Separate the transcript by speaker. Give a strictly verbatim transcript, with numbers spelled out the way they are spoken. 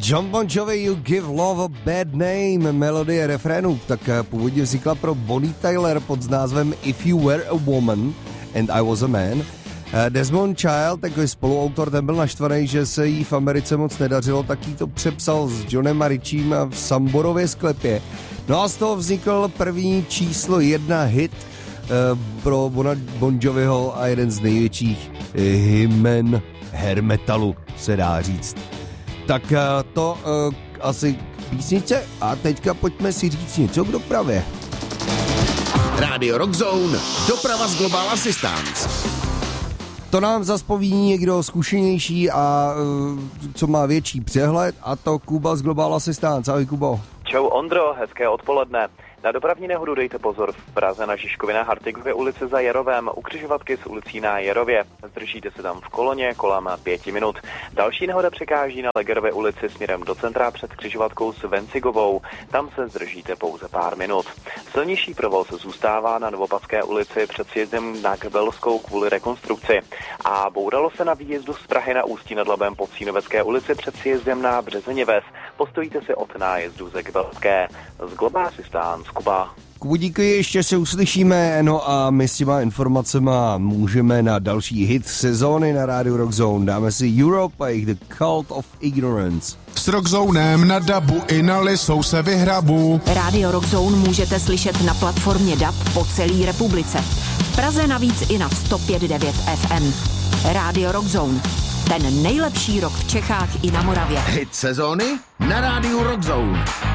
Speaker 1: John Bon Jovi, You Give Love a Bad Name, melodie refrénu, tak původně vznikla pro Bonnie Tyler pod názvem If You Were a Woman and I Was a Man. Desmond Child, takový spoluautor, ten byl naštvaný, že se jí v Americe moc nedařilo, tak jí to přepsal s Johnem a Richiem v Samborově sklepě. No a z toho vznikl první číslo jedna hit pro Bona Bon Joviho a jeden z největších hymen hair metalu, se dá říct. Tak to uh, asi k písničce a teďka pojďme si říct něco k dopravě.
Speaker 2: Radio Rock Zone, doprava z Global Assistance.
Speaker 1: To nám zas poví někdo zkušenější a uh, co má větší přehled, a to Kuba z Global Assistance. Ahoj, Kubo.
Speaker 3: Čau Ondro, hezké odpoledne. Na dopravní nehodu dejte pozor v Praze na Žižkově na Hartigově ulici za Jerovem, u křižovatky s ulicí na Jerově. Zdržíte se tam v koloně kolem pěti minut. Další nehoda překáží na Legerově ulici směrem do centra před křižovatkou s Vencigovou. Tam se zdržíte pouze pár minut. Silnější provoz zůstává na Novopadské ulici před sjezdem na Kbelskou kvůli rekonstrukci. A bouralo se na výjezdu z Prahy na Ústí nad Labem po Cínovecké ulici před sjezdem na Březeněves. Postojíte si od nájezdu ze Kbelské. Z Global Assistance, Kuba.
Speaker 1: Kubu, díky, ještě se uslyšíme, no a my s těma informacema můžeme na další hit sezóny na Radio Rock Zone. Dáme si Europe a jejich The Cult of Ignorance.
Speaker 4: S Rock Zonem na dabu i na Lisou se vyhrabu.
Speaker 5: Radio Rock Zone můžete slyšet na platformě D A B po celé republice. V Praze navíc i na sto pět devět F M. Radio Rock Zone. Ten nejlepší rock v Čechách i na Moravě.
Speaker 2: Hit sezóny na Radio Rock Zone.